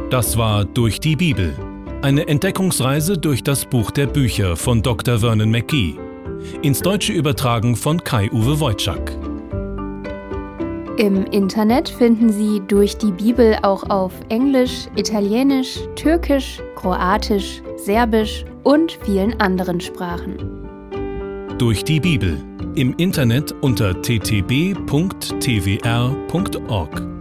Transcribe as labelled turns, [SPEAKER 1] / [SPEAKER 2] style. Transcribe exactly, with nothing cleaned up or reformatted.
[SPEAKER 1] Das war Durch die Bibel. Eine Entdeckungsreise durch das Buch der Bücher von Doktor Vernon Mackey. Ins Deutsche übertragen von Kai-Uwe Wojczak.
[SPEAKER 2] Im Internet finden Sie Durch die Bibel auch auf Englisch, Italienisch, Türkisch, Kroatisch, Serbisch und vielen anderen Sprachen.
[SPEAKER 1] Durch die Bibel. Im Internet unter t t b punkt t w r punkt org.